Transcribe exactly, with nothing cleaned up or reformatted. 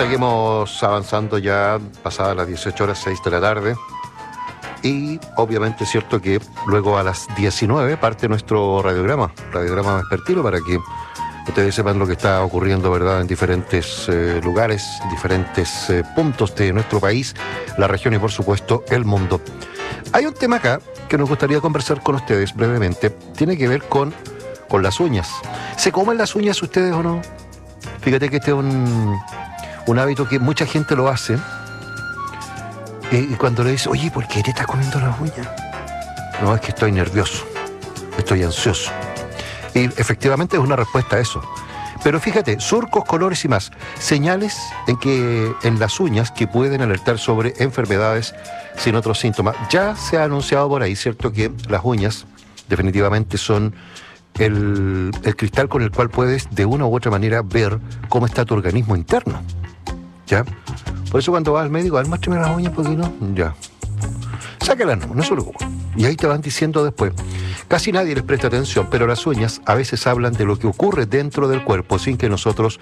Seguimos avanzando ya pasadas las dieciocho horas seis de la tarde. Y obviamente es cierto que luego a las diecinueve parte nuestro radiograma, radiograma vespertino, para que ustedes sepan lo que está ocurriendo, ¿verdad?, en diferentes eh, lugares, diferentes eh, puntos de nuestro país, la región y por supuesto el mundo. Hay un tema acá que nos gustaría conversar con ustedes brevemente. Tiene que ver con, con las uñas. ¿Se comen las uñas ustedes o no? Fíjate que este es un, un hábito que mucha gente lo hace. Y cuando le dice, oye, ¿por qué te estás comiendo las uñas? No, es que estoy nervioso, estoy ansioso. Y efectivamente es una respuesta a eso. Pero fíjate, surcos, colores y más, señales en que en las uñas que pueden alertar sobre enfermedades sin otros síntomas. Ya se ha anunciado por ahí, ¿cierto?, que las uñas definitivamente son el, el cristal con el cual puedes de una u otra manera ver cómo está tu organismo interno. ¿Ya? Por eso cuando vas al médico, al muéstrame las uñas porque no, ya. Sácalas, no, no se preocupa. Y ahí te van diciendo después. Casi nadie les presta atención, pero las uñas a veces hablan de lo que ocurre dentro del cuerpo sin que nosotros